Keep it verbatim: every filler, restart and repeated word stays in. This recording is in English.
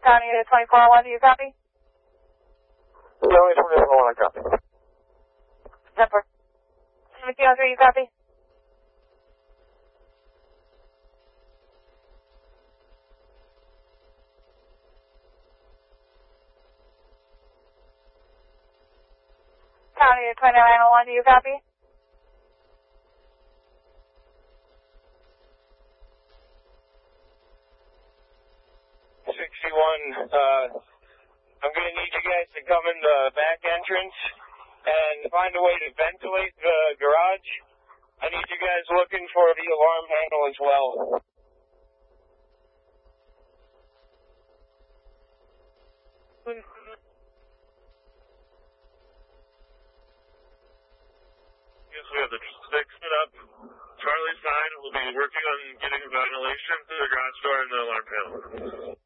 County twenty-four oh one, do you copy? County twenty-four oh one, I copy. Zipper. seventeen oh three, you copy? County twenty-nine oh one, do you copy? sixty-one, uh, I'm going to need you guys to come in the back entrance and find a way to ventilate the garage. I need you guys looking for the alarm handle as well. Yes, we have the six set up. Charlie's side will be working on getting ventilation to the garage door and the alarm panel.